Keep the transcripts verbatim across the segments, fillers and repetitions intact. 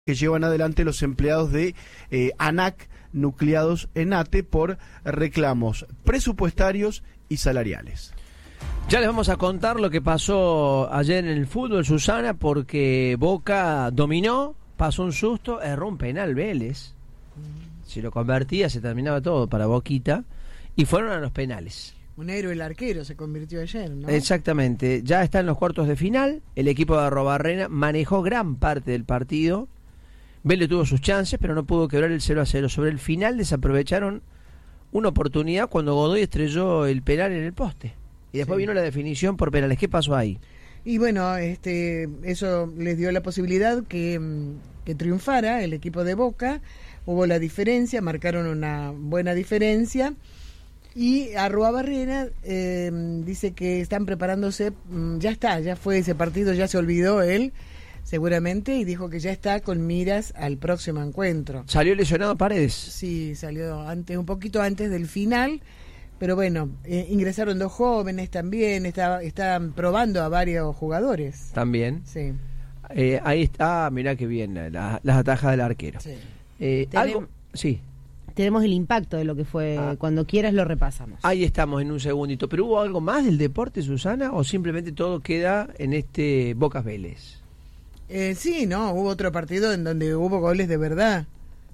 que llevan adelante los empleados de eh, ANAC nucleados en ATE por reclamos presupuestarios y salariales. Ya les vamos a contar lo que pasó ayer en el fútbol, Susana, porque Boca dominó, pasó un susto, erró un penal Vélez. Si lo convertía se terminaba todo para Boquita y fueron a los penales. Un héroe el arquero se convirtió ayer, ¿no? Exactamente, ya está en los cuartos de final, el equipo de Arrobarrena manejó gran parte del partido, Vélez tuvo sus chances pero no pudo quebrar el cero a cero, sobre el final desaprovecharon una oportunidad cuando Godoy estrelló el penal en el poste y después sí. Vino la definición por penales. ¿Qué pasó ahí? Y bueno, este, eso les dio la posibilidad que, que triunfara el equipo de Boca, hubo la diferencia, marcaron una buena diferencia. Y Arrobarrena eh, dice que están preparándose, ya está, ya fue ese partido, ya se olvidó él, seguramente, y dijo que ya está con miras al próximo encuentro. ¿Salió lesionado Paredes? Sí, salió antes, un poquito antes del final, pero bueno, eh, ingresaron dos jóvenes también, está, están probando a varios jugadores. También. Sí. Eh, ahí está, mirá qué bien, la, las atajas del arquero. Sí. Eh, algo, sí. Tenemos el impacto de lo que fue, ah. Cuando quieras lo repasamos. Ahí estamos en un segundito. ¿Pero hubo algo más del deporte, Susana? ¿O simplemente todo queda en este Bocas Vélez? Eh, sí, no, hubo otro partido en donde hubo goles de verdad.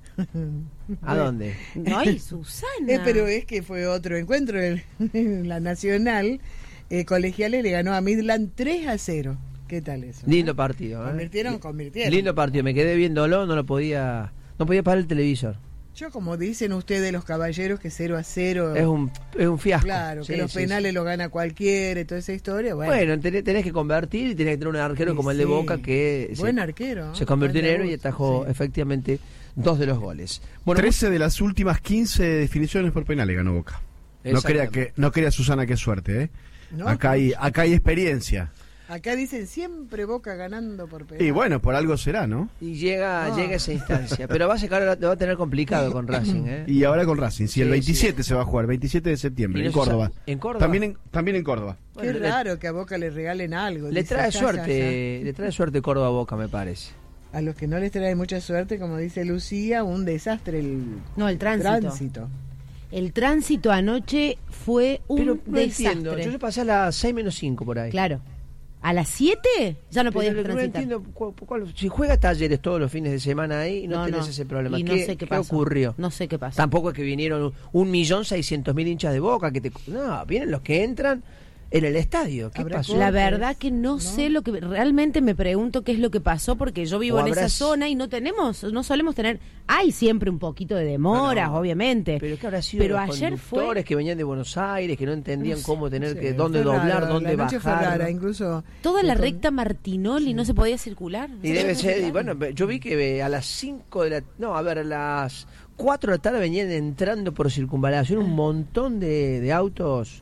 ¿A dónde? No hay, Susana. Eh, pero es que fue otro encuentro en, en la Nacional. Eh, Colegiales le ganó a Midland tres a cero. ¿Qué tal eso? Lindo partido. ¿eh? Convirtieron, convirtieron. Lindo partido. Me quedé viéndolo, no lo podía, no podía parar el televisor. Yo, como dicen ustedes los caballeros, que cero a cero... Es un, es un fiasco. Claro, sí, que los sí, penales sí. lo gana cualquiera y toda esa historia. Bueno, bueno tenés, tenés que convertir y tenés que tener un arquero sí, como el de Boca que... Buen se, arquero. Se convirtió en héroe y atajó sí. efectivamente dos de los goles. Bueno, trece de las últimas quince definiciones por penales ganó Boca. No crea, que, no crea Susana que suerte, ¿eh? No, acá, hay, acá hay experiencia. Acá dicen siempre Boca ganando por penal. Y bueno, por algo será, ¿no? Y llega, no. llega esa instancia. Pero va a sacar, lo va a tener complicado con Racing, ¿eh? Y ahora con Racing, sí, sí el veintisiete sí. se va a jugar, veintisiete de septiembre, no en Córdoba. ¿En Córdoba? También en, también en Córdoba. Qué bueno, raro le, que a Boca le regalen algo. Le dice, trae allá, suerte, allá. le trae suerte Córdoba a Boca, me parece. A los que no les trae mucha suerte, como dice Lucía, un desastre el, no, el tránsito. tránsito. El tránsito anoche fue un Pero no desastre. Entiendo. Yo pasé a las seis menos cinco por ahí. Claro. ¿A las siete? Ya no podías transitar. No entiendo, ¿cuál, cuál, si juega Talleres todos los fines de semana ahí, no, no tenés no. ese problema. Y no ¿Qué, sé qué, ¿qué ocurrió? No sé qué pasó. Tampoco es que vinieron un millón seiscientos mil hinchas de Boca. que te No, vienen los que entran en el estadio. ¿Qué pasó? La verdad que no, no sé lo que... Realmente me pregunto qué es lo que pasó, porque yo vivo en esa zona y no tenemos, no solemos tener... Hay siempre un poquito de demoras, no, obviamente. Pero que habrá sido pero los ayer fue... que venían de Buenos Aires, que no entendían no sé, cómo tener sí, que... Dónde doblar, raro, dónde la noche bajar. Fue rara, incluso... Toda la recta Martinoli sí. No se podía circular. Y debe ser... Y bueno, yo vi que a las cinco de la... No, a ver, a las cuatro de la tarde venían entrando por circunvalación un montón de, de autos...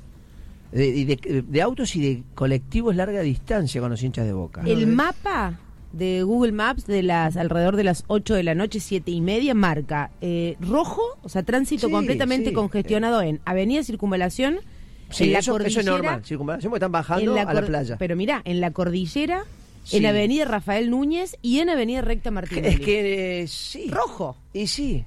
De, de, de autos y de colectivos larga distancia con los hinchas de Boca. El mapa de Google Maps de las alrededor de las ocho de la noche, siete y media, marca eh, rojo, o sea, tránsito sí, completamente sí, congestionado sí. en Avenida Circunvalación, sí, en la eso, cordillera, eso es normal, circunvalación porque están bajando la a la playa. Pero mirá, en la cordillera, sí. en Avenida Rafael Núñez y en Avenida Recta Martínez. Es que eh, sí. Rojo. Y sí,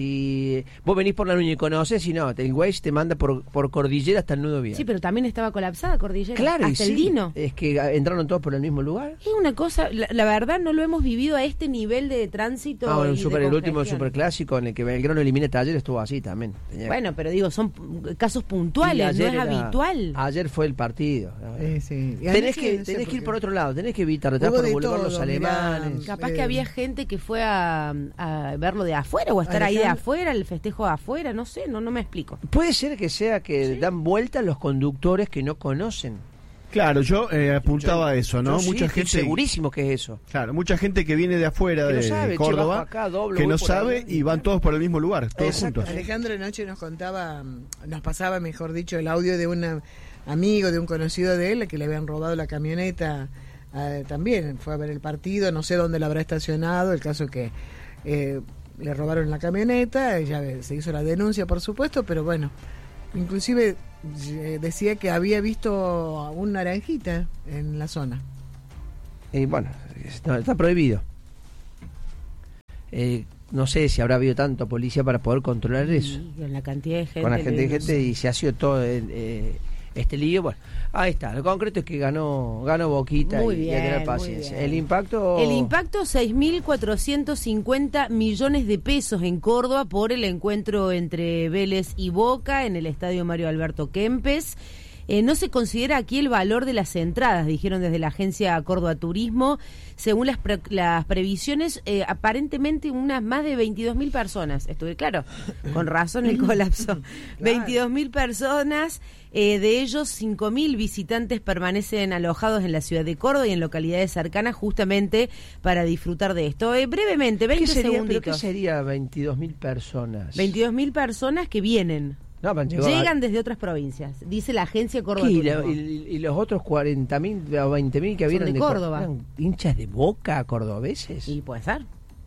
si vos venís por la Núñez y conocés, y no, el Waze te manda por, por cordillera hasta el Nudo Vial. Sí, pero también estaba colapsada cordillera. Claro, hasta y el sí, Dino. Es que entraron todos por el mismo lugar. Es una cosa, la, la verdad no lo hemos vivido a este nivel de tránsito. Ah, bueno, y super, de el último superclásico en el que Belgrano elimina Talleres estuvo así también. Tenía... Bueno, pero digo, son casos puntuales, no es era, habitual. Ayer fue el partido. Sí, sí. Tenés, que, no tenés que ir por otro lado, tenés que evitar, por Boulevard Los Alemanes. Mirá, capaz eh, que había gente que fue a, a verlo de afuera o a estar ahí de afuera, el festejo de afuera, no sé, no, no me explico. Puede ser que sea que ¿sí? dan vueltas los conductores que no conocen. Claro, yo eh, apuntaba a eso, ¿no? Yo mucha sí, gente segurísimo que es eso. Claro, mucha gente que viene de afuera que de no sabe, Córdoba, che, acá, doblo, que no sabe ahí, y van todos por el mismo lugar, todos Exacto. juntos. Alejandro anoche nos contaba, nos pasaba, mejor dicho, el audio de un amigo, de un conocido de él, que le habían robado la camioneta. Eh, también fue a ver el partido, no sé dónde la habrá estacionado, el caso que eh, le robaron la camioneta, ya se hizo la denuncia por supuesto, pero bueno, inclusive eh, decía que había visto un naranjita en la zona. Y bueno, está, está prohibido. eh, no sé si habrá habido tanto policía para poder controlar y, eso. Con la cantidad de gente. Con la gente, de no gente sé. y se ha sido todo eh, este lío. Bueno, ahí está. Lo concreto es que ganó ganó Boquita Muy y, bien, y a tener muy paciencia. bien. El impacto... El impacto, seis mil cuatrocientos cincuenta millones de pesos en Córdoba por el encuentro entre Vélez y Boca en el estadio Mario Alberto Kempes. Eh, no se considera aquí el valor de las entradas, dijeron desde la agencia Córdoba Turismo. Según las, pre las previsiones, eh, aparentemente unas más de veintidós mil personas. Estuve claro, con razón el colapso. Claro. veintidós mil personas, eh, de ellos cinco mil visitantes permanecen alojados en la ciudad de Córdoba y en localidades cercanas justamente para disfrutar de esto. Eh, brevemente, veinte ¿Qué sería, segunditos. ¿Pero qué sería veintidós mil personas? veintidós mil personas que vienen. No, Llegan a... desde otras provincias, dice la agencia Córdoba y, Turismo. la, y, y los otros cuarenta mil o veinte mil que vienen de, de Córdoba. ¿Eran hinchas de Boca cordobeses? Y puede ser.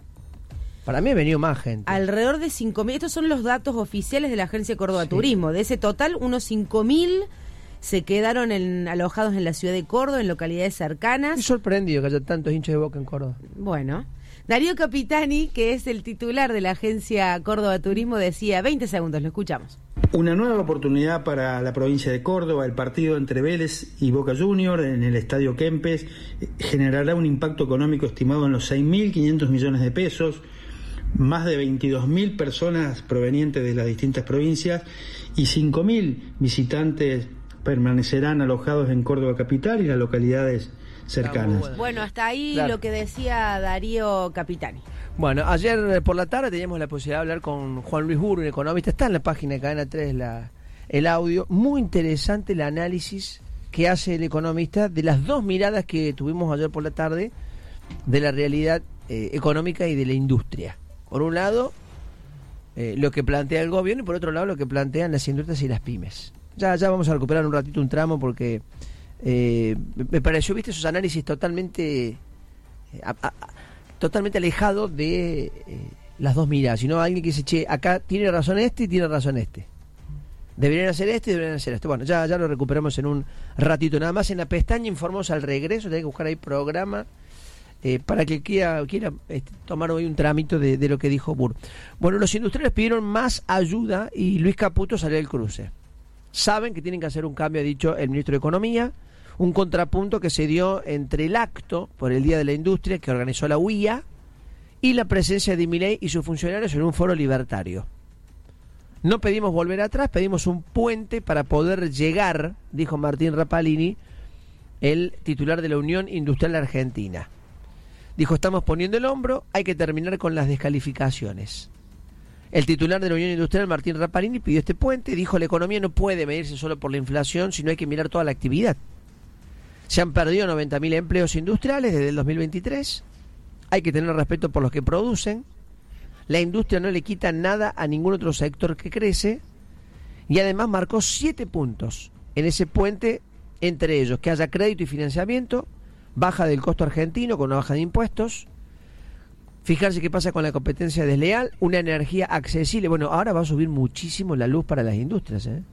Para mí ha venido más gente. Alrededor de cinco mil, estos son los datos oficiales de la agencia Córdoba sí. Turismo. De ese total, unos cinco mil se quedaron en, alojados en la ciudad de Córdoba, en localidades cercanas. Estoy sorprendido que haya tantos hinchas de Boca en Córdoba. Bueno. Darío Capitani, que es el titular de la agencia Córdoba Turismo, decía, veinte segundos, lo escuchamos. Una nueva oportunidad para la provincia de Córdoba. El partido entre Vélez y Boca Juniors en el estadio Kempes generará un impacto económico estimado en los seis mil quinientos millones de pesos, más de veintidós mil personas provenientes de las distintas provincias y cinco mil visitantes permanecerán alojados en Córdoba capital y las localidades cercanas. Bueno. bueno, hasta ahí claro. Lo que decía Darío Capitani. Bueno, ayer por la tarde teníamos la posibilidad de hablar con Juan Luis Burgo, un economista. Está en la página de Cadena tres la, el audio. Muy interesante el análisis que hace el economista de las dos miradas que tuvimos ayer por la tarde de la realidad eh, económica y de la industria. Por un lado, eh, lo que plantea el gobierno y por otro lado lo que plantean las industrias y las pymes. Ya, ya vamos a recuperar un ratito un tramo porque eh, me pareció, viste, esos análisis totalmente... Eh, a, a, totalmente alejado de eh, las dos miradas, sino alguien que dice, che, acá tiene razón este y tiene razón este. Deberían hacer este y deberían hacer este. Bueno, ya, ya lo recuperamos en un ratito. Nada más en la pestaña informamos al regreso, tenés que buscar ahí programa eh, para que quiera, quiera este, tomar hoy un trámite de, de lo que dijo Burr. Bueno, los industriales pidieron más ayuda y Luis Caputo salió del cruce. Saben que tienen que hacer un cambio, ha dicho el ministro de Economía. Un contrapunto que se dio entre el acto por el Día de la Industria que organizó la U I A y la presencia de Milei y sus funcionarios en un foro libertario. No pedimos volver atrás, pedimos un puente para poder llegar, dijo Martín Rapalini, el titular de la Unión Industrial Argentina. Dijo, estamos poniendo el hombro, hay que terminar con las descalificaciones. El titular de la Unión Industrial, Martín Rapalini, pidió este puente, dijo, la economía no puede medirse solo por la inflación, sino hay que mirar toda la actividad. Se han perdido noventa mil empleos industriales desde el dos mil veintitrés. Hay que tener respeto por los que producen. La industria no le quita nada a ningún otro sector que crece. Y además marcó siete puntos en ese puente, entre ellos que haya crédito y financiamiento, baja del costo argentino con una baja de impuestos, fijarse qué pasa con la competencia desleal, una energía accesible. Bueno, ahora va a subir muchísimo la luz para las industrias, ¿eh?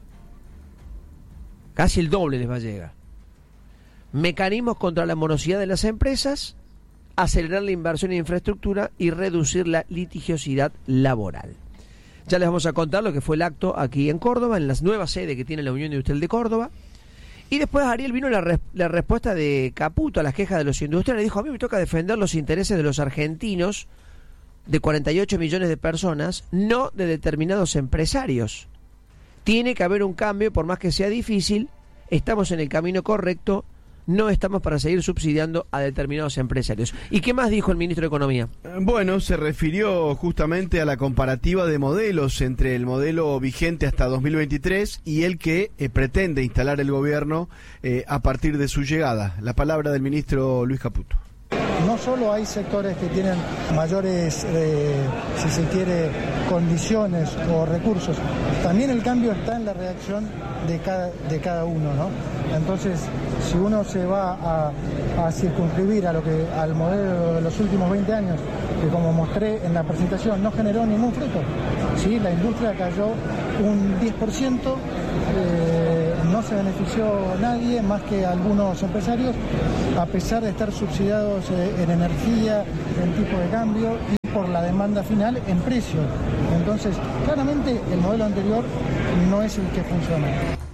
Casi el doble les va a llegar. Mecanismos contra la morosidad de las empresas, acelerar la inversión en infraestructura y reducir la litigiosidad laboral. Ya les vamos a contar lo que fue el acto aquí en Córdoba, en la nueva sede que tiene la Unión Industrial de Córdoba. Y después, Ariel, vino la, res- la respuesta de Caputo a las quejas de los industriales. Dijo, a mí me toca defender los intereses de los argentinos, de cuarenta y ocho millones de personas, no de determinados empresarios. Tiene que haber un cambio, por más que sea difícil, estamos en el camino correcto. No estamos para seguir subsidiando a determinados empresarios. ¿Y qué más dijo el ministro de Economía? Bueno, se refirió justamente a la comparativa de modelos entre el modelo vigente hasta dos mil veintitrés y el que eh, pretende instalar el gobierno eh, a partir de su llegada. La palabra del ministro Luis Caputo. No solo hay sectores que tienen mayores, eh, si se quiere, condiciones o recursos, también el cambio está en la reacción de cada, de cada uno, ¿no? Entonces, si uno se va a, a circunscribir a lo que, al modelo de los últimos veinte años, que como mostré en la presentación, no generó ningún fruto, ¿sí? La industria cayó un diez por ciento, eh, no se benefició nadie más que algunos empresarios, a pesar de estar subsidiados eh, en energía, en tipo de cambio y por la demanda final en precio. Entonces, claramente el modelo anterior no es el que funciona.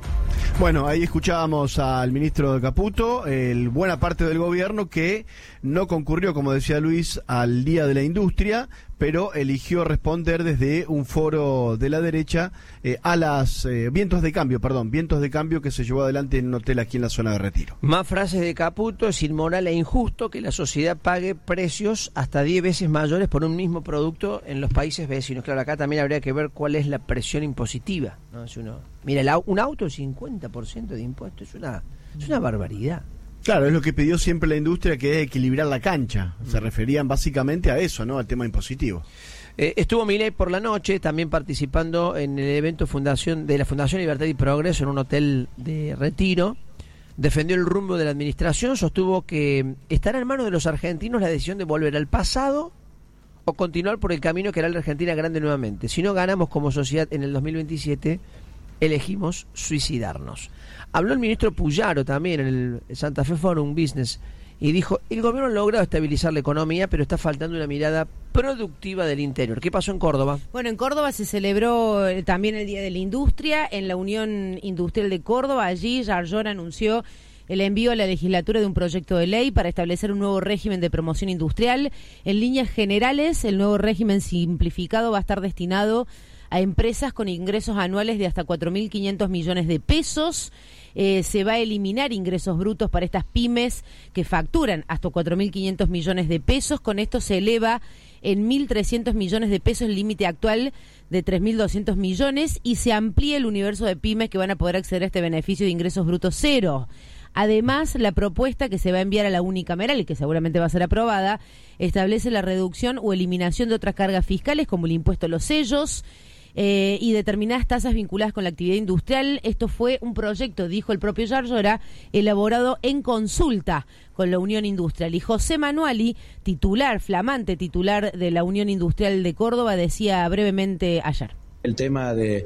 Bueno, ahí escuchábamos al ministro de Caputo, el buena parte del gobierno que no concurrió, como decía Luis, al Día de la Industria, pero eligió responder desde un foro de la derecha eh, a las eh, vientos de cambio, perdón, vientos de cambio que se llevó adelante en un hotel aquí en la zona de Retiro. Más frases de Caputo: es inmoral e injusto que la sociedad pague precios hasta diez veces mayores por un mismo producto en los países vecinos. Claro, acá también habría que ver cuál es la presión impositiva, ¿no? Si uno mira, el, un auto, el cincuenta por ciento de impuesto, es una, es una barbaridad. Claro, es lo que pidió siempre la industria, que es equilibrar la cancha. Se referían básicamente a eso, ¿no? Al tema impositivo. Eh, estuvo Milei por la noche también participando en el evento fundación de la Fundación Libertad y Progreso en un hotel de Retiro. Defendió el rumbo de la administración, sostuvo que estará en manos de los argentinos la decisión de volver al pasado o continuar por el camino que hará la Argentina grande nuevamente. Si no ganamos como sociedad en el dos mil veintisiete, elegimos suicidarnos. Habló el ministro Puyaro también en el Santa Fe Forum Business y dijo: el gobierno ha logrado estabilizar la economía, pero está faltando una mirada productiva del interior. ¿Qué pasó en Córdoba? Bueno, en Córdoba se celebró eh, también el Día de la Industria en la Unión Industrial de Córdoba. Allí Yarlora anunció el envío a la legislatura de un proyecto de ley para establecer un nuevo régimen de promoción industrial. En líneas generales, el nuevo régimen simplificado va a estar destinado a empresas con ingresos anuales de hasta cuatro mil quinientos millones de pesos. Eh, se va a eliminar ingresos brutos para estas pymes que facturan hasta cuatro mil quinientos millones de pesos. Con esto se eleva en mil trescientos millones de pesos el límite actual de tres mil doscientos millones y se amplía el universo de pymes que van a poder acceder a este beneficio de ingresos brutos cero. Además, la propuesta que se va a enviar a la unicameral y que seguramente va a ser aprobada establece la reducción o eliminación de otras cargas fiscales como el impuesto a los sellos, Eh, y determinadas tasas vinculadas con la actividad industrial. Esto fue un proyecto, dijo el propio Yarlora, elaborado en consulta con la Unión Industrial. Y José Manuali, titular, flamante titular de la Unión Industrial de Córdoba, decía brevemente ayer. El tema de,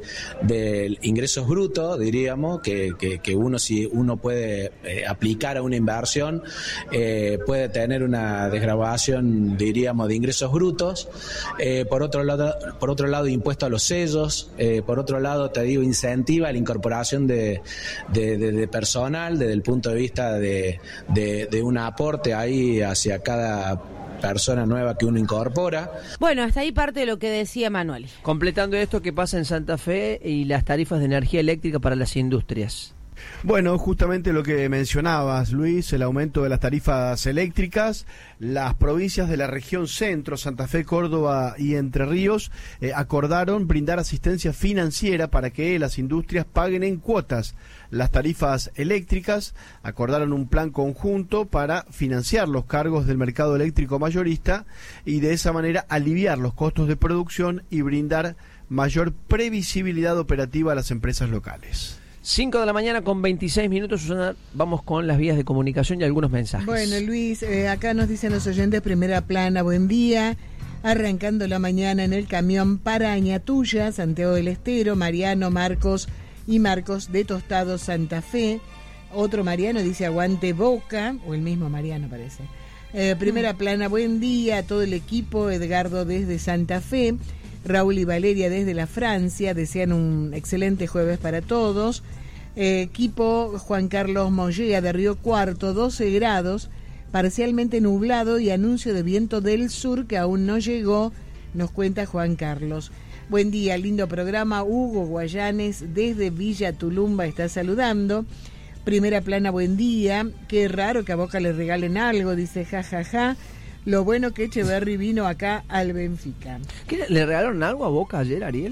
de ingresos brutos, diríamos, que, que, que uno si uno puede eh, aplicar a una inversión, eh, puede tener una desgravación, diríamos, de ingresos brutos. Eh, por otro lado, por otro lado, impuesto a los sellos. Eh, por otro lado, te digo, incentiva la incorporación de, de, de, de personal desde el punto de vista de, de, de un aporte ahí hacia cada persona nueva que uno incorpora. Bueno, hasta ahí parte de lo que decía Manuel. Completando esto, ¿qué pasa en Santa Fe y las tarifas de energía eléctrica para las industrias? Bueno, justamente lo que mencionabas, Luis, el aumento de las tarifas eléctricas. Las provincias de la región centro, Santa Fe, Córdoba y Entre Ríos, eh, acordaron brindar asistencia financiera para que las industrias paguen en cuotas las tarifas eléctricas. Acordaron un plan conjunto para financiar los cargos del mercado eléctrico mayorista y de esa manera aliviar los costos de producción y brindar mayor previsibilidad operativa a las empresas locales. cinco de la mañana con veintiséis minutos, Susana, vamos con las vías de comunicación y algunos mensajes. Bueno, Luis, eh, acá nos dicen los oyentes, primera plana, buen día, arrancando la mañana en el camión para Añatuya, Santiago del Estero, Mariano, Marcos y Marcos de Tostado, Santa Fe. Otro Mariano dice aguante Boca, o el mismo Mariano parece. Eh, primera mm. plana, buen día a todo el equipo, Edgardo desde Santa Fe, Raúl y Valeria desde la Francia, desean un excelente jueves para todos. Eh, equipo Juan Carlos Mollea de Río Cuarto, doce grados, parcialmente nublado y anuncio de viento del sur que aún no llegó, nos cuenta Juan Carlos. Buen día, lindo programa. Hugo Guayanes desde Villa Tulumba está saludando. Primera plana, buen día. Qué raro que a Boca le regalen algo, dice jajaja. Ja, ja. Lo bueno que Echeverri vino acá al Benfica. ¿Qué, ¿Le regalaron algo a Boca ayer, Ariel?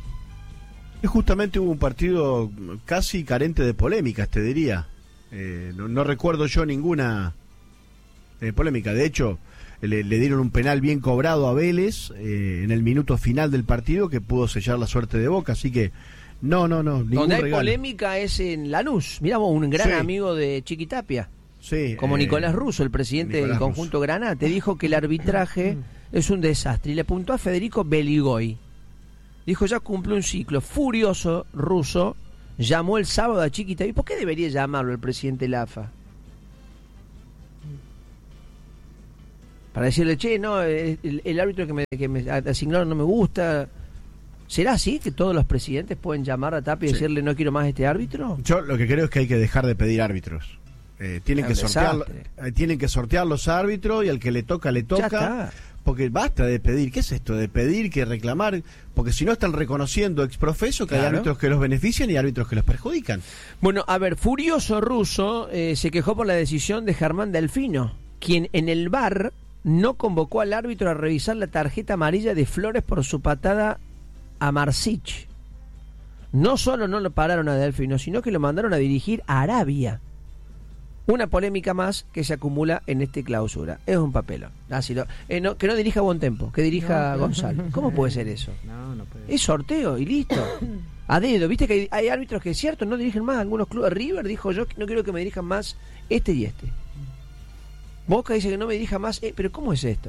Justamente hubo un partido casi carente de polémicas, te diría. Eh, no, no recuerdo yo ninguna eh, polémica. De hecho, le, le dieron un penal bien cobrado a Vélez eh, en el minuto final del partido que pudo sellar la suerte de Boca. Así que no, no, no. Donde hay regalo. Polémica es en Lanús. Miramos un gran sí. amigo de Chiquitapia. Sí, como eh, Nicolás Russo, el presidente Nicolás del conjunto Russo. Granate, dijo que el arbitraje es un desastre y le apuntó a Federico Beligoy. Dijo, ya cumplió un ciclo. Furioso, Russo llamó el sábado a Chiquitapia. ¿Por qué debería llamarlo el presidente de la A F A? Para decirle, che, no, el, el, el árbitro que me, que me asignaron no me gusta. ¿Será así que todos los presidentes pueden llamar a Tapia y Sí. decirle no quiero más este árbitro? Yo lo que creo es que hay que dejar de pedir árbitros. Eh, tienen, Es que un sortear, desastre. eh, tienen que sortear los árbitros y al que le toca, le Ya toca. está. Porque basta de pedir. ¿Qué es esto? De pedir, que reclamar. Porque si no están reconociendo exprofeso que hay Claro. árbitros que los benefician y árbitros que los perjudican. Bueno, a ver, Furioso Russo eh, se quejó por la decisión de Germán Delfino, quien en el V A R no convocó al árbitro a revisar la tarjeta amarilla de Flores por su patada a Marsic. No solo no lo pararon a Delfino, sino que lo mandaron a dirigir a Arabia. Una polémica más que se acumula en este clausura. Es un papelón. Así lo, eh, no, que no dirija Bontempo, que dirija No, Gonzalo. ¿Cómo puede ser eso? No, no puede. Es sorteo y listo. A dedo. Viste que hay, hay árbitros que es cierto, no dirigen más. Algunos clubes. River dijo, yo no quiero que me dirijan más este y este. Boca dice que no me dirija más. Eh, pero ¿cómo es esto?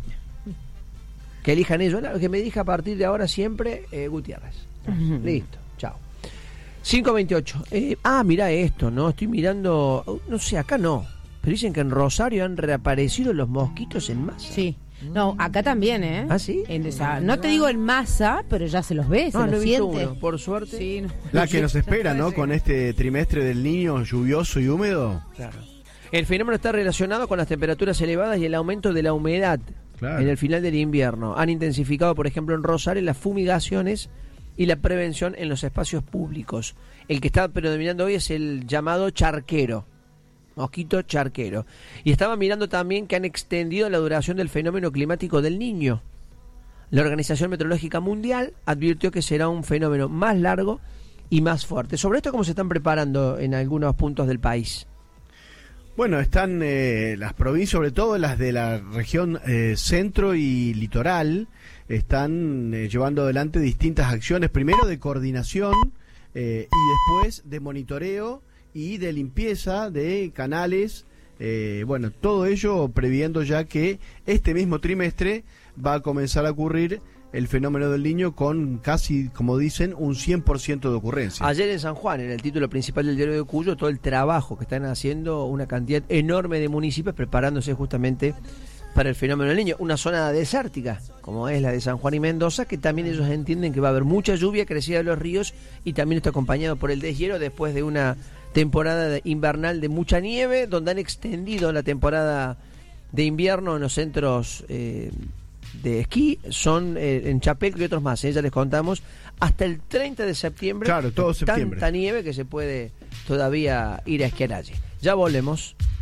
Que elijan ellos. No, que me dirija a partir de ahora siempre eh, Gutiérrez. Listo. Chao. cinco veintiocho. Eh, ah, mirá esto, ¿no? Estoy mirando. No sé, acá no. Pero dicen que en Rosario han reaparecido los mosquitos en masa. Sí. No, acá también, ¿eh? ¿Ah, sí? En, o sea, no te digo en masa, pero ya se los ve, se No, no los he visto siente. uno, por suerte. Sí, no. La que nos espera, ¿no? Sí. Con este trimestre del niño lluvioso y húmedo. Claro. El fenómeno está relacionado con las temperaturas elevadas y el aumento de la humedad Claro. en el final del invierno. Han intensificado, por ejemplo, en Rosario las fumigaciones y la prevención en los espacios públicos. El que está predominando hoy es el llamado charquero, mosquito charquero. Y estaba mirando también que han extendido la duración del fenómeno climático del Niño. La Organización Meteorológica Mundial advirtió que será un fenómeno más largo y más fuerte. Sobre esto, ¿cómo se están preparando en algunos puntos del país? Bueno, están eh, las provincias, sobre todo las de la región eh, centro y litoral, están eh, llevando adelante distintas acciones, primero de coordinación eh, y después de monitoreo y de limpieza de canales, eh, bueno, todo ello previendo ya que este mismo trimestre va a comenzar a ocurrir el fenómeno del Niño con casi, como dicen, un cien por ciento de ocurrencia. Ayer en San Juan, en el título principal del diario de Cuyo, todo el trabajo que están haciendo una cantidad enorme de municipios preparándose justamente para el fenómeno del Niño. Una zona desértica, como es la de San Juan y Mendoza, que también ellos entienden que va a haber mucha lluvia, crecida de los ríos, y también está acompañado por el deshielo después de una temporada invernal de mucha nieve, donde han extendido la temporada de invierno en los centros eh, de esquí, son eh, en Chapecó y otros más, eh, ya les contamos, hasta el treinta de septiembre. Claro, todo septiembre. Tanta nieve que se puede todavía ir a esquiar allí. Ya volvemos.